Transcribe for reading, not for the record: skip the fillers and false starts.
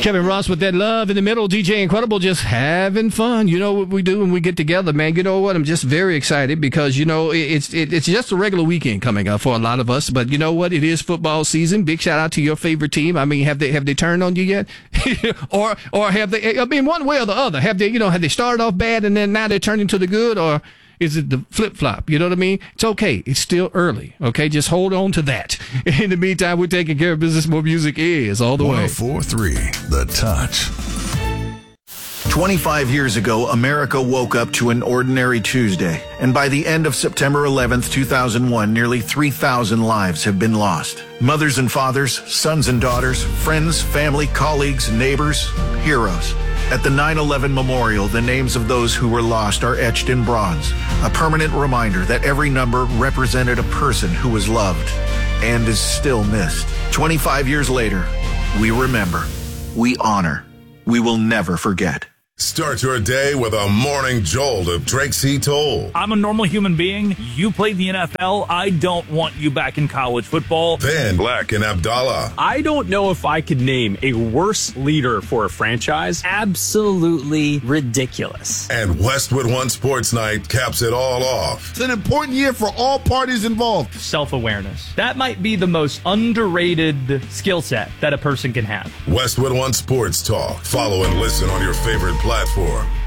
Kevin Ross with that love in the middle. DJ Incredible just having fun. You know what we do when we get together, man. You know what? I'm just very excited because, you know, it's just a regular weekend coming up for a lot of us. But you know what? It is football season. Big shout out to your favorite team. I mean, have they turned on you yet? or have they, I mean, one way or the other, have they started off bad and then now they're turning to the good, or is it the flip-flop? You know what I mean? It's okay. It's still early. Okay? Just hold on to that. In the meantime, we're taking care of business. More music is all the way. 104.3 The Touch. 25 years ago, America woke up to an ordinary Tuesday. And by the end of September 11th, 2001, nearly 3,000 lives have been lost. Mothers and fathers, sons and daughters, friends, family, colleagues, neighbors, heroes. At the 9/11 Memorial, the names of those who were lost are etched in bronze, a permanent reminder that every number represented a person who was loved and is still missed. 25 years later, we remember, we honor, we will never forget. Start your day with a morning jolt of Drake C. Toll. I'm a normal human being. You played the NFL. I don't want you back in college football. Then Black and Abdallah. I don't know if I could name a worse leader for a franchise. Absolutely ridiculous. And Westwood One Sports Night caps it all off. It's an important year for all parties involved. Self-awareness. That might be the most underrated skill set that a person can have. Westwood One Sports Talk. Follow and listen on your favorite platform.